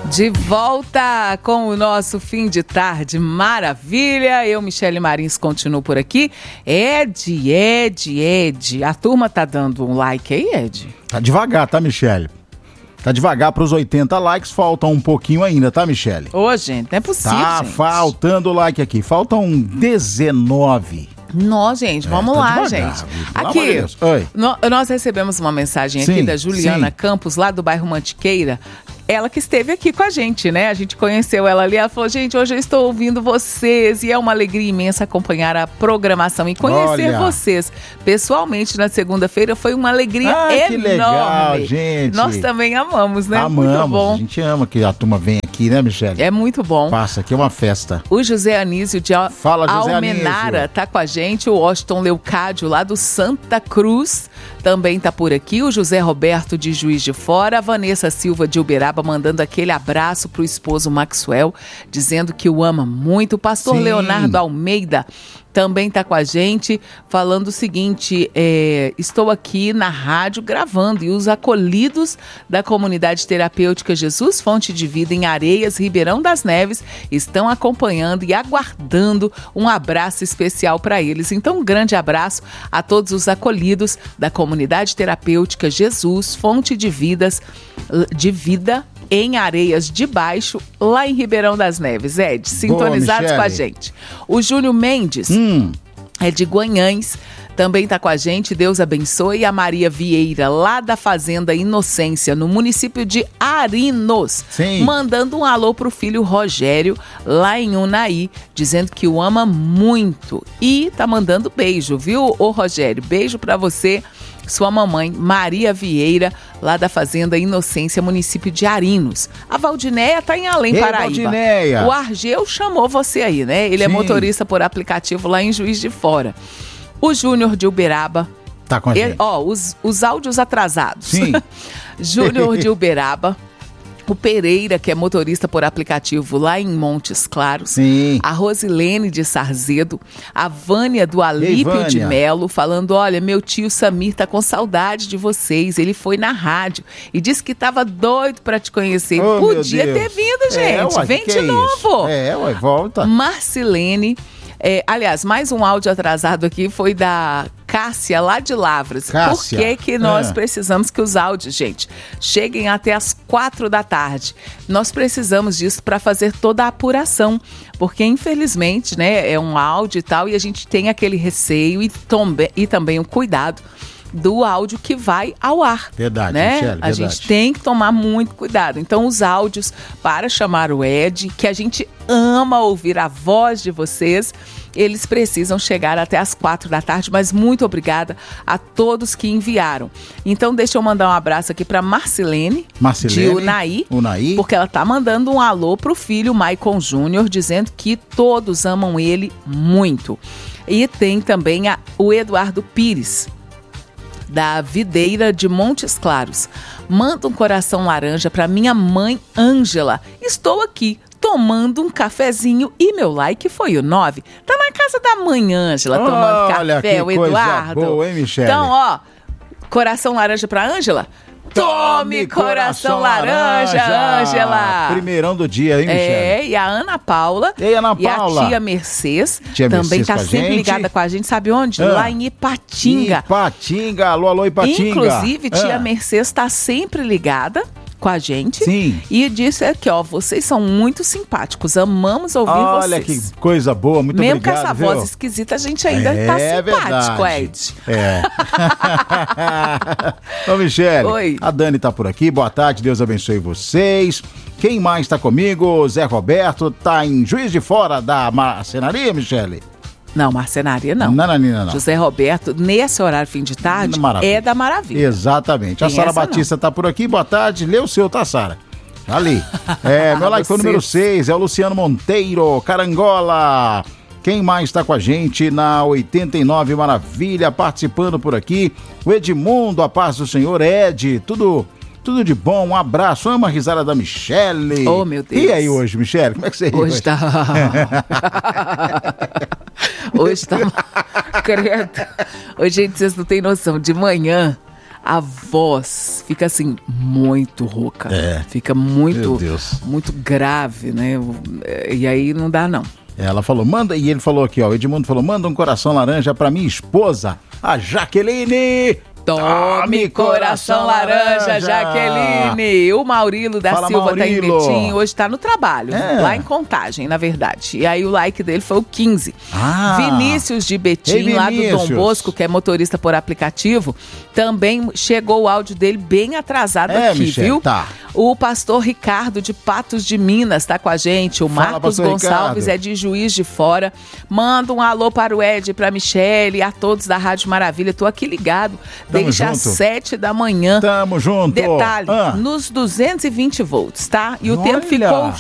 De volta com o nosso fim de tarde maravilha. Eu, Michele Marins, continuo por aqui. Ed, a turma tá dando um like aí, Ed? Tá devagar, tá, Michele? Tá devagar pros 80 likes, falta um pouquinho ainda, tá, Michele? Ô, gente, não é possível, tá gente. Faltando like aqui, faltam 19. Nós, gente, vamos lá, devagar, gente. Aqui, nós recebemos uma mensagem aqui da Juliana Campos, lá do bairro Mantiqueira. Ela que esteve aqui com a gente, né? A gente conheceu ela ali, ela falou, gente, hoje eu estou ouvindo vocês e é uma alegria imensa acompanhar a programação e conhecer vocês pessoalmente na segunda-feira. Foi uma alegria enorme. Que legal, gente. Nós também amamos, né? Amamos, muito bom. A gente ama que a turma venha aqui, né, Michele? É muito bom. Passa, aqui é uma festa. O José Anísio de Almenara Anísio. tá com a gente, o Washington Leucádio lá do Santa Cruz também tá por aqui, o José Roberto de Juiz de Fora, a Vanessa Silva de Uberaba mandando aquele abraço pro esposo Maxwell, dizendo que o ama muito. O pastor Leonardo Almeida também está com a gente, falando o seguinte, estou aqui na rádio gravando e os acolhidos da comunidade terapêutica Jesus Fonte de Vida em Areias, Ribeirão das Neves, estão acompanhando e aguardando um abraço especial para eles. Então, um grande abraço a todos os acolhidos da comunidade terapêutica Jesus Fonte de Vida em Areias de Baixo, lá em Ribeirão das Neves. Ed, sintonizados com a gente. O Júlio Mendes é de Guanhães, também está com a gente, Deus abençoe. A Maria Vieira, lá da Fazenda Inocência, no município de Arinos, mandando um alô pro filho Rogério, lá em Unai, dizendo que o ama muito. E tá mandando beijo, viu, ô Rogério? Beijo para você, sua mamãe, Maria Vieira, lá da Fazenda Inocência, município de Arinos. A Valdinéia tá em Além, Paraíba. Valdinéia. O Argeu chamou você aí, né? Ele é motorista por aplicativo lá em Juiz de Fora. O Júnior de Uberaba. Tá com a gente. Os áudios atrasados. Sim. Júnior de Uberaba. O Pereira, que é motorista por aplicativo lá em Montes Claros. Sim. A Rosilene de Sarzedo. A Vânia do Alípio de Melo, falando, olha, meu tio Samir tá com saudade de vocês. Ele foi na rádio e disse que tava doido para te conhecer. Podia ter vindo, gente. Vem de novo. Volta. Marcilene. Aliás, mais um áudio atrasado aqui foi da Cássia, lá de Lavras. Cássia. Por que nós precisamos que os áudios, gente, cheguem até as 4 da tarde? Nós precisamos disso para fazer toda a apuração, porque infelizmente, né, é um áudio e tal, e a gente tem aquele receio e também o cuidado do áudio que vai ao ar. Verdade, né? Michele, a gente tem que tomar muito cuidado. Então, os áudios para chamar o Ed, que a gente ama ouvir a voz de vocês, eles precisam chegar até as 4 da tarde, mas muito obrigada a todos que enviaram. Então, deixa eu mandar um abraço aqui para Marcilene, de Unai, porque ela tá mandando um alô pro filho Maicon Júnior, dizendo que todos amam ele muito. E tem também o Eduardo Pires, da Videira de Montes Claros. Manda um coração laranja para minha mãe Ângela. Estou aqui tomando um cafezinho e meu like foi o 9. Tá na casa da mãe Ângela tomando café, o Eduardo. Coisa boa, hein, Michele? Então, coração laranja para Ângela? Tome coração laranja, Ângela! Primeirão do dia, hein, Michele? E a Ana Paula. E a tia Mercedes. Também tá sempre ligada com a gente. Sabe onde? Lá em Ipatinga. Alô, Ipatinga. Inclusive, tia Mercedes tá sempre ligada com a gente. Sim. E disse aqui, vocês são muito simpáticos, amamos ouvir vocês. Olha que coisa boa, muito obrigado. Mesmo com essa voz esquisita, a gente ainda tá simpático, Ed. Ô, Michele, oi. A Dani tá por aqui, boa tarde, Deus abençoe vocês. Quem mais tá comigo? Zé Roberto, tá em Juiz de Fora da Marcenaria, Michele? Não, marcenaria não. Não. José Roberto, nesse horário fim de tarde, é da Maravilha. Exatamente. A Sara Batista tá por aqui, boa tarde. Lê o seu, tá, Sara? Ali. Meu like foi o número 6, é o Luciano Monteiro, Carangola. Quem mais tá com a gente na 89 Maravilha, participando por aqui? O Edmundo, a paz do Senhor, Ed, tudo de bom, um abraço, ama a risada da Michele. Oh, meu Deus. E aí hoje, Michele, como é que você ri hoje? Tá... Hoje tá... Credo. Hoje, gente, vocês não têm noção, de manhã a voz fica assim, muito rouca. Fica muito grave, né? E aí não dá, não. Ela falou, manda, e ele falou aqui, ó, o Edmundo falou, manda um coração laranja pra minha esposa, a Jaqueline. Tome coração laranja, Jaqueline. O Maurilo da Silva tá em Betim, hoje tá no trabalho, lá em Contagem, na verdade. E aí o like dele foi o 15. Vinícius de Betim, lá do Dom Bosco, que é motorista por aplicativo, também chegou o áudio dele bem atrasado aqui, Michel, viu? Tá. O pastor Ricardo de Patos de Minas tá com a gente. O Marcos Gonçalves Ricardo. É de Juiz de Fora. Manda um alô para o Ed, para a Michele e a todos da Rádio Maravilha. Tô aqui ligado desde as 7 da manhã. Tamo junto. Detalhe, nos 220 volts, tá? E o tempo ficou